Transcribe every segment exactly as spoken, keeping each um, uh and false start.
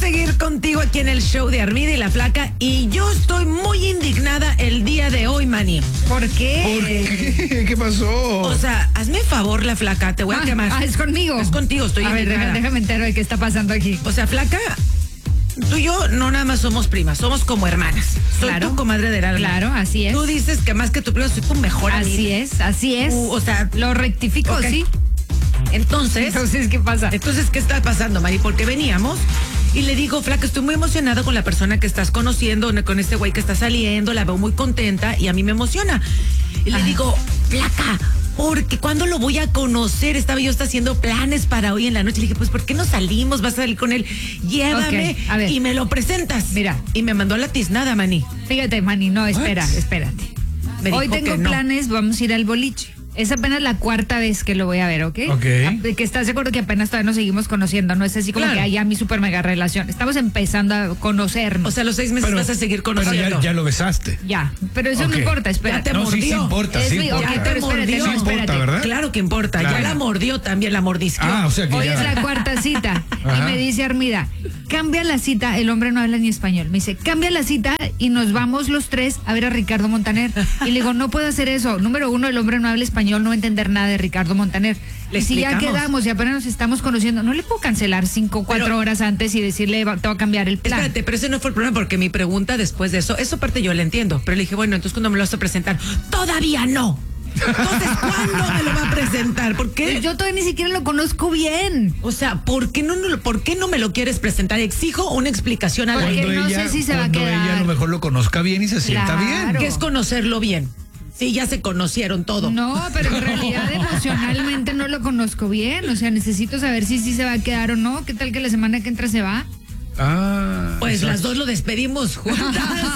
seguir contigo aquí en el show de Armida y la Flaca. Y yo estoy muy indignada el día de hoy, Manny. ¿Por qué? ¿Por qué? ¿Qué pasó? O sea, hazme favor, la Flaca, te voy a Ah, quemar. ah, es conmigo. Es contigo, estoy A ver, indignada. déjame, déjame entero de qué está pasando aquí. O sea, Flaca, tú y yo no nada más somos primas, somos como hermanas. Soy Claro. tu comadre del alma. Claro, así es. Tú dices que más que tu prima soy tu mejor amiga. Así es, así es. Tú, o sea, lo rectifico, ok. sí. Entonces, Entonces, ¿qué pasa? entonces, ¿qué está pasando, Mari? Porque veníamos y le digo, Flaca, estoy muy emocionada con la persona que estás conociendo, con este güey que está saliendo, la veo muy contenta y a mí me emociona. Y le Ajá. digo, Flaca, porque ¿cuándo lo voy a conocer? Estaba yo está haciendo planes para hoy en la noche. Le dije, pues, ¿por qué no salimos? Vas a salir con él. Llévame Ok, a ver. y me lo presentas. Mira. Y me mandó la tiznada, Mani. Fíjate, Manny, no, espera, What? espérate. Me Hoy dijo tengo que no. planes, vamos a ir al boliche. Es apenas la cuarta vez que lo voy a ver, ¿ok? Ok. De que estás de acuerdo que apenas todavía nos seguimos conociendo, no es así como Claro. que haya mi super mega relación. Estamos empezando a conocernos. O sea, los seis meses vas a seguir pero conociendo. ya, ya lo besaste. ya, pero eso Ok. no importa, espera. Ya te No, sí, sí mordió. importa, Es sí mi- ok, importa. pero espérate, Sí no, importa, espérate. ¿verdad? Claro que importa. Claro. Ya la mordió también, la mordisqueó. Ah, o sea que Hoy ya. es la cuarta cita y Ajá. me dice Armida, cambia la cita, el hombre no habla ni español. Me dice, cambia la cita y nos vamos los tres a ver a Ricardo Montaner. Y le digo, no puedo hacer eso. Número uno, el hombre no habla español, no va a entender nada de Ricardo Montaner. Le Y si ya explicamos. quedamos y apenas nos estamos conociendo, no le puedo cancelar cinco, cuatro Pero- horas antes y decirle, va- te va a cambiar el plan. Espérate, pero ese no fue el problema porque mi pregunta después de eso, eso parte yo la entiendo, pero le dije, bueno, entonces cuando me lo vas a presentar, todavía no. Entonces, ¿cuándo me lo va a presentar? ¿Por qué? Yo todavía ni siquiera lo conozco bien. O sea, ¿por qué no, no- ¿por qué no me lo quieres presentar? Exijo una explicación al Porque aire. no sé si se va a cuando ella quedar. a lo mejor lo conozca bien y se sienta Claro. bien. ¿Qué es conocerlo bien? Sí, ya se conocieron todo. No, pero en realidad emocionalmente no lo conozco bien. O sea, necesito saber si sí se va a quedar o no. ¿Qué tal que la semana que entra se va? Ah. Pues exacto. las dos lo despedimos juntas.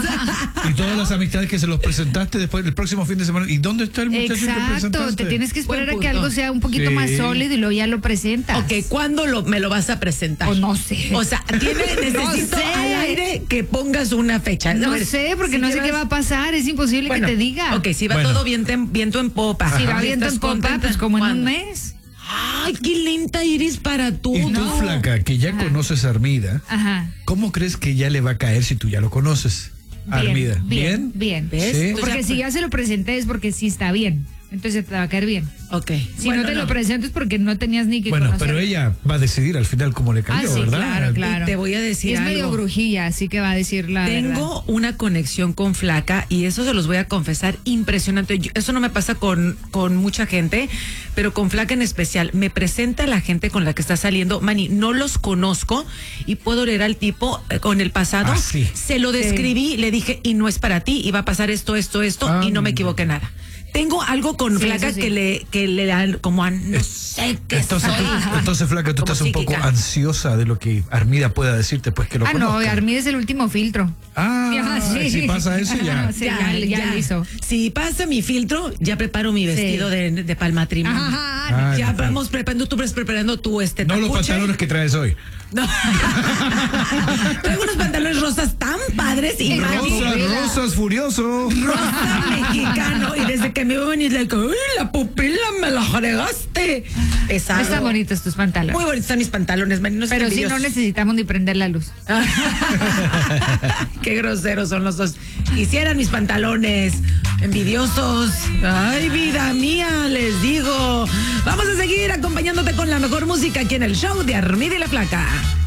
Y todas las amistades que se los presentaste después del próximo fin de semana. ¿Y dónde está el muchacho que Exacto, presentaste? te tienes que esperar Buen a que punto. algo sea un poquito Sí. más sólido y luego ya lo presentas. Ok, ¿cuándo lo, me lo vas a presentar? O no sé. O sea, tiene, necesito sé. al aire que pongas una fecha. A No ver, sé, porque si no sé llevas- qué va a pasar. Es imposible Bueno, que te diga. Ok, si va Bueno. todo viento en, viento en popa. Si va Ajá. viento ¿Estás en popa, contenta? pues como en un ¿Cuándo? mes. Ay, qué lenta eres para tú. Y tú, No. flaca, que ya Ajá. conoces a Armida, Ajá. ¿cómo crees que ya le va a caer si tú ya lo conoces? Armida. Bien, bien. ¿Ves? Sí. O sea, Porque si ya se lo presenté es porque sí está bien. Entonces te va a caer bien. Ok. Si Bueno, no te lo presento es porque no tenías ni que Bueno, conocer. pero ella va a decidir al final cómo le Ah, cayó, sí, ¿verdad? claro, claro. Y te voy a decir es algo. medio brujilla, así que va a decir la Tengo una conexión con Flaca y eso se los voy a confesar impresionante. Yo- eso no me pasa con, con mucha gente, pero con Flaca en especial. Me presenta la gente con la que está saliendo. Mani, no los conozco y puedo leer al tipo eh, con el pasado. Ah, sí. Se lo describí, le dije, y no es para ti, y va a pasar esto, esto, esto, Ah, y no me equivoqué nada. Tengo algo con Sí, Flaca eso sí. que le, que le dan como a no sé qué Entonces, soy. tú, entonces, flaca, tú Como estás un poco psíquica. ansiosa de lo que Armida pueda decirte, pues que lo Ah, no, conozca. Armida es el último filtro. Ah, Ya, sí. si pasa eso ya. Sí, ya, ya listo. Si pasa mi filtro, ya preparo mi vestido de, de pa'l matrimonio. Ajá. Ah, Ya no, vamos preparando, tú vas preparando tu este No los tacuche. pantalones que traes hoy. No. Traigo unos pantalones rosas tan padres y Rosa, Mani, Rosas, rosas, furioso. rosa mexicano. Y desde que me veo venir, like, ¡uy, la pupila me la fregaste! Pesado. Están bonitos tus pantalones. Muy bonitos están mis pantalones, Mani. No sean Pero sí no envidiosos. necesitamos ni prender la luz. Qué groseros son los dos. Quisieran mis pantalones envidiosos. Ay, vida mía, les digo. Vamos a seguir acompañándote con la mejor música aquí en el show de Armida y la Flaca.